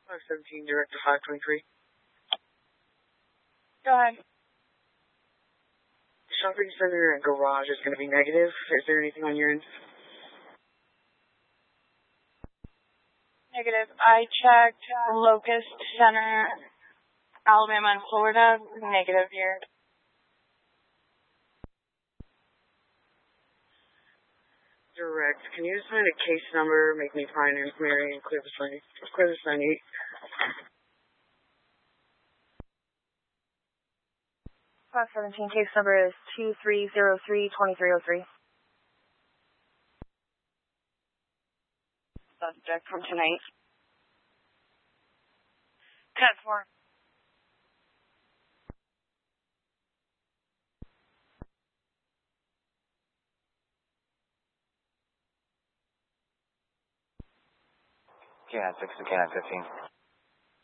517, direct to 523. Go ahead. Shopping center and garage is going to be negative. Is there anything on your end? Negative. I checked Locust Center, Alabama and Florida. Negative here. Direct. Can you just find a case number, make me find Mary, and clear the sign? Clear the sign 8. Case number is 2303-2303. Suspect from tonight. 10-4. K9 6 to K9 15.